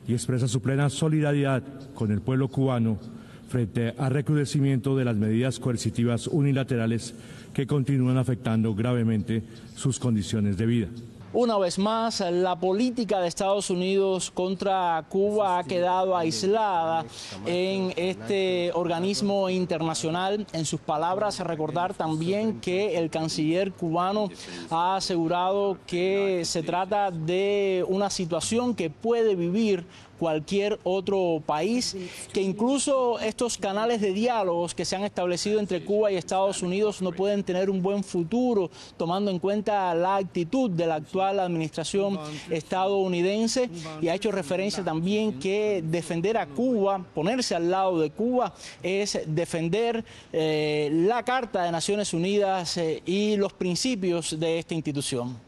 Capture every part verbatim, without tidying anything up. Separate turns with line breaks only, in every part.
y expresa su plena solidaridad con el pueblo cubano frente al recrudecimiento de las medidas coercitivas unilaterales que continúan afectando gravemente sus condiciones de vida.
Una vez más, la política de Estados Unidos contra Cuba ha quedado aislada en este organismo internacional. En sus palabras, recordar también que el canciller cubano ha asegurado que se trata de una situación que puede vivir cualquier otro país, que incluso estos canales de diálogos que se han establecido entre Cuba y Estados Unidos no pueden tener un buen futuro, tomando en cuenta la actitud de la actual administración estadounidense, y ha hecho referencia también que defender a Cuba, ponerse al lado de Cuba, es defender eh, la Carta de Naciones Unidas eh, y los principios de esta institución.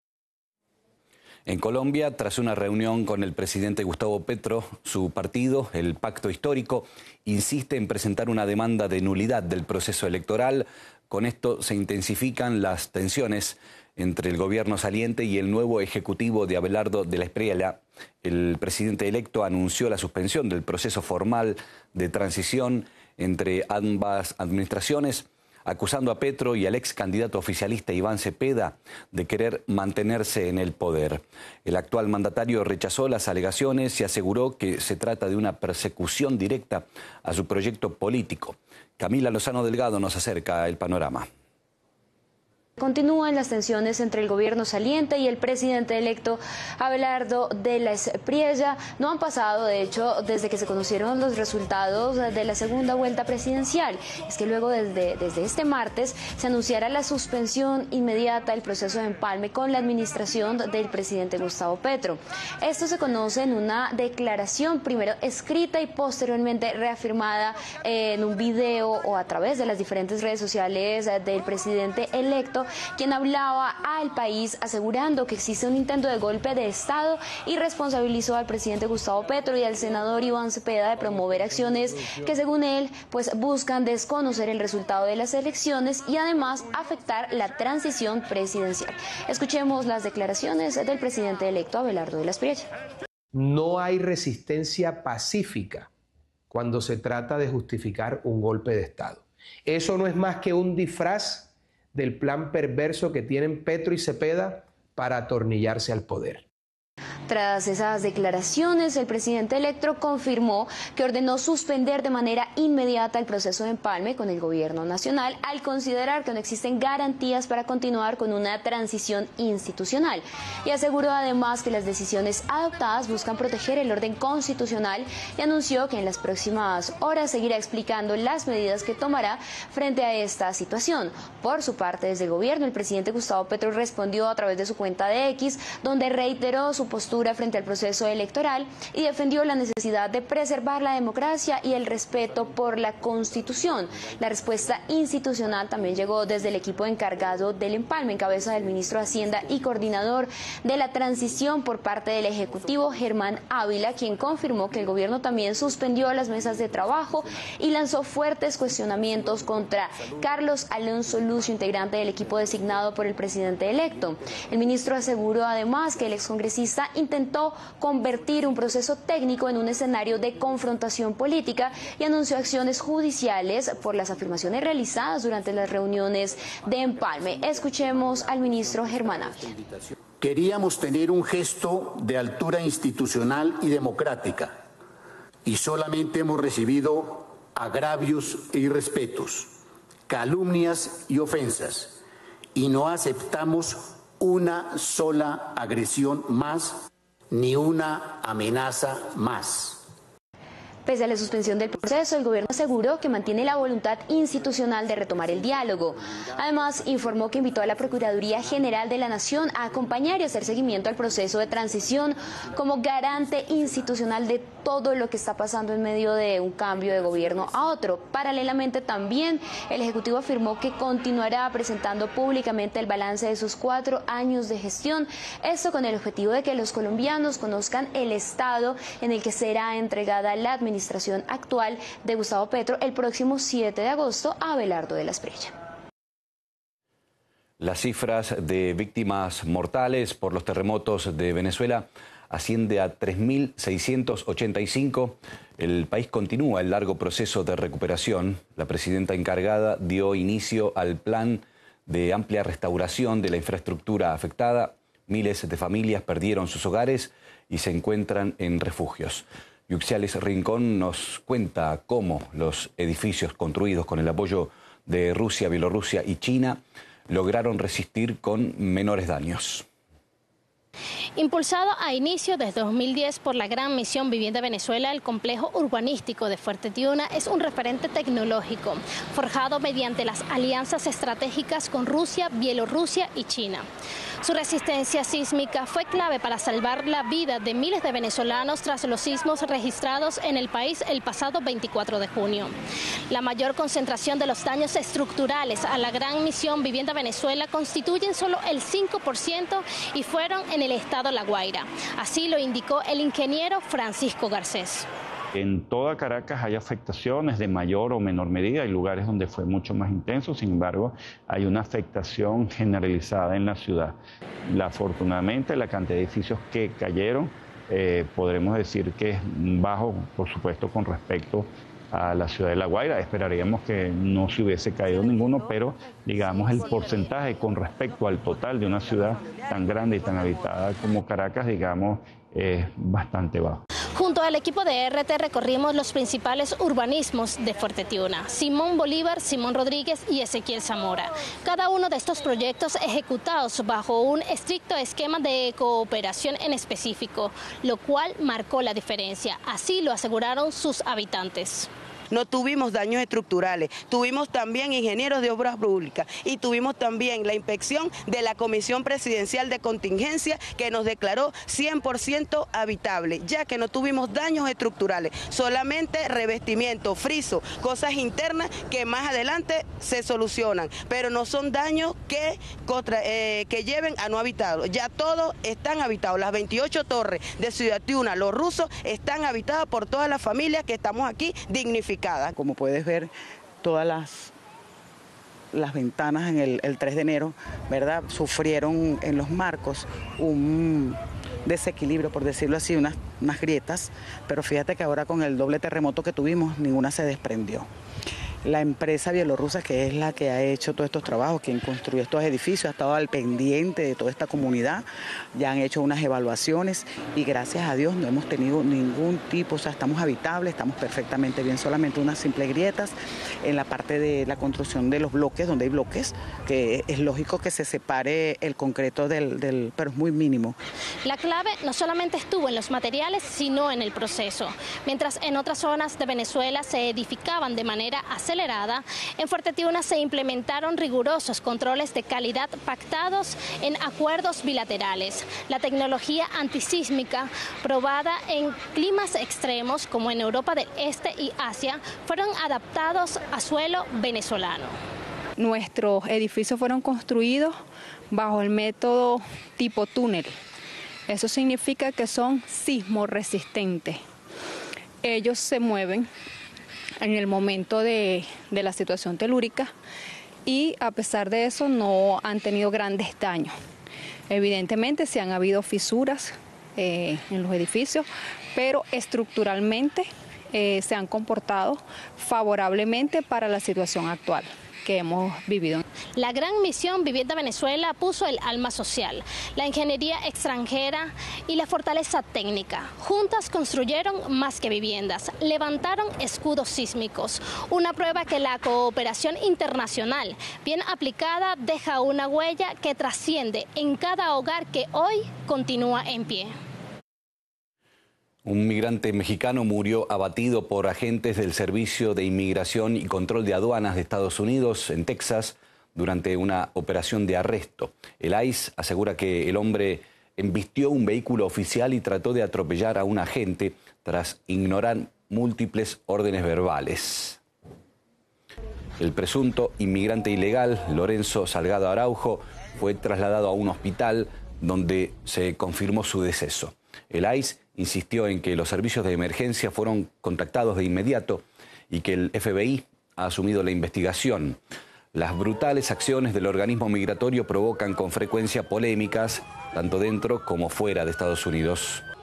En Colombia, tras una reunión con el presidente Gustavo Petro, su partido, el Pacto Histórico, insiste en presentar una demanda de nulidad del proceso electoral. Con esto se intensifican las tensiones entre el gobierno saliente y el nuevo ejecutivo de Abelardo de la Espriella. El presidente electo anunció la suspensión del proceso formal de transición entre ambas administraciones, acusando a Petro y al ex candidato oficialista Iván Cepeda de querer mantenerse en el poder. El actual mandatario rechazó las alegaciones y aseguró que se trata de una persecución directa a su proyecto político. Camila Lozano Delgado nos acerca el panorama.
Continúan las tensiones entre el gobierno saliente y el presidente electo Abelardo de la Espriella. No han pasado, de hecho, desde que se conocieron los resultados de la segunda vuelta presidencial. Es que luego, desde, desde este martes, se anunciará la suspensión inmediata del proceso de empalme con la administración del presidente Gustavo Petro. Esto se conoce en una declaración, primero escrita y posteriormente reafirmada en un video o a través de las diferentes redes sociales del presidente electo, quien hablaba al país asegurando que existe un intento de golpe de Estado y responsabilizó al presidente Gustavo Petro y al senador Iván Cepeda de promover acciones que, según él, pues buscan desconocer el resultado de las elecciones y además afectar la transición presidencial. Escuchemos las declaraciones del presidente electo Abelardo de la Espriella.
No hay resistencia pacífica cuando se trata de justificar un golpe de Estado. Eso no es más que un disfraz del plan perverso que tienen Petro y Cepeda para atornillarse al poder.
Tras esas declaraciones, el presidente electo confirmó que ordenó suspender de manera inmediata el proceso de empalme con el gobierno nacional al considerar que no existen garantías para continuar con una transición institucional, y aseguró además que las decisiones adoptadas buscan proteger el orden constitucional y anunció que en las próximas horas seguirá explicando las medidas que tomará frente a esta situación. Por su parte, desde el gobierno, el presidente Gustavo Petro respondió a través de su cuenta de X, donde reiteró su postura frente al proceso electoral y defendió la necesidad de preservar la democracia y el respeto por la Constitución. La respuesta institucional también llegó desde el equipo encargado del empalme, en cabeza del ministro de Hacienda y coordinador de la transición por parte del Ejecutivo, Germán Ávila, quien confirmó que el gobierno también suspendió las mesas de trabajo y lanzó fuertes cuestionamientos contra Carlos Alonso Lucio, integrante del equipo designado por el presidente electo. El ministro aseguró además que el excongresista intentó convertir un proceso técnico en un escenario de confrontación política y anunció acciones judiciales por las afirmaciones realizadas durante las reuniones de empalme. Escuchemos al ministro Germán Ávila.
Queríamos tener un gesto de altura institucional y democrática y solamente hemos recibido agravios e irrespetos, calumnias y ofensas, y no aceptamos una sola agresión más ni una amenaza más.
Pese a la suspensión del proceso, el gobierno aseguró que mantiene la voluntad institucional de retomar el diálogo. Además, informó que invitó a la Procuraduría General de la Nación a acompañar y hacer seguimiento al proceso de transición como garante institucional de todo lo que está pasando en medio de un cambio de gobierno a otro. Paralelamente, también el Ejecutivo afirmó que continuará presentando públicamente el balance de sus cuatro años de gestión, esto con el objetivo de que los colombianos conozcan el estado en el que será entregada la administración administración actual de Gustavo Petro el próximo siete de agosto a Abelardo de la Espriella.
Las cifras de víctimas mortales por los terremotos de Venezuela asciende a tres mil seiscientos ochenta y cinco. El país continúa el largo proceso de recuperación. La presidenta encargada dio inicio al plan de amplia restauración de la infraestructura afectada. Miles de familias perdieron sus hogares y se encuentran en refugios. Yuxiales Rincón nos cuenta cómo los edificios construidos con el apoyo de Rusia, Bielorrusia y China lograron resistir con menores daños.
Impulsado a inicio de dos mil diez por la Gran Misión Vivienda Venezuela, el complejo urbanístico de Fuerte Tiuna es un referente tecnológico, forjado mediante las alianzas estratégicas con Rusia, Bielorrusia y China. Su resistencia sísmica fue clave para salvar la vida de miles de venezolanos tras los sismos registrados en el país el pasado veinticuatro de junio. La mayor concentración de los daños estructurales a la Gran Misión Vivienda Venezuela constituyen solo el cinco por ciento y fueron en el estado La Guaira. Así lo indicó el ingeniero Francisco Garcés.
En toda Caracas hay afectaciones de mayor o menor medida, hay lugares donde fue mucho más intenso, sin embargo, hay una afectación generalizada en la ciudad. La, afortunadamente, la cantidad de edificios que cayeron, eh, podremos decir que es bajo, por supuesto, con respecto a la ciudad de La Guaira. Esperaríamos que no se hubiese caído ninguno, pero digamos el porcentaje con respecto al total de una ciudad tan grande y tan habitada como Caracas, digamos, es bastante bajo.
Junto al equipo de R T recorrimos los principales urbanismos de Fuerte Tiuna: Simón Bolívar, Simón Rodríguez y Ezequiel Zamora. Cada uno de estos proyectos ejecutados bajo un estricto esquema de cooperación en específico, lo cual marcó la diferencia. Así lo aseguraron sus habitantes.
No tuvimos daños estructurales, tuvimos también ingenieros de obras públicas y tuvimos también la inspección de la Comisión Presidencial de Contingencia que nos declaró cien por ciento habitable, ya que no tuvimos daños estructurales, solamente revestimiento, friso, cosas internas que más adelante se solucionan, pero no son daños que, contra, eh, que lleven a no habitado. Ya todos están habitados, las veintiocho torres de Ciudad Tiuna, los rusos, están habitadas por todas las familias que estamos aquí dignificadas.
Como puedes ver, todas las, las ventanas en el, el tres de enero, ¿verdad?, sufrieron en los marcos un desequilibrio, por decirlo así, unas, unas grietas, pero fíjate que ahora con el doble terremoto que tuvimos, ninguna se desprendió. La empresa bielorrusa, que es la que ha hecho todos estos trabajos, quien construyó estos edificios, ha estado al pendiente de toda esta comunidad, ya han hecho unas evaluaciones y gracias a Dios no hemos tenido ningún tipo, o sea, estamos habitables, estamos perfectamente bien, solamente unas simples grietas en la parte de la construcción de los bloques, donde hay bloques, que es lógico que se separe el concreto del, del pero es muy mínimo.
La clave no solamente estuvo en los materiales, sino en el proceso. Mientras en otras zonas de Venezuela se edificaban de manera acelerada, en Fuerte Tiuna se implementaron rigurosos controles de calidad pactados en acuerdos bilaterales. La tecnología antisísmica probada en climas extremos como en Europa del Este y Asia fueron adaptados a suelo venezolano.
Nuestros edificios fueron construidos bajo el método tipo túnel. Eso significa que son sismoresistentes. Ellos se mueven en el momento de, de la situación telúrica y a pesar de eso no han tenido grandes daños. Evidentemente sí han habido fisuras eh, en los edificios, pero estructuralmente eh, se han comportado favorablemente para la situación actual que hemos vivido.
La Gran Misión Vivienda Venezuela puso el alma social, la ingeniería extranjera y la fortaleza técnica. Juntas construyeron más que viviendas, levantaron escudos sísmicos, una prueba que la cooperación internacional bien aplicada deja una huella que trasciende en cada hogar que hoy continúa en pie.
Un migrante mexicano murió abatido por agentes del Servicio de Inmigración y Control de Aduanas de Estados Unidos en Texas durante una operación de arresto. El I C E asegura que el hombre embistió un vehículo oficial y trató de atropellar a un agente tras ignorar múltiples órdenes verbales. El presunto inmigrante ilegal, Lorenzo Salgado Araujo, fue trasladado a un hospital donde se confirmó su deceso. El I C E insistió en que los servicios de emergencia fueron contactados de inmediato y que el F B I ha asumido la investigación. Las brutales acciones del organismo migratorio provocan con frecuencia polémicas, tanto dentro como fuera de Estados Unidos.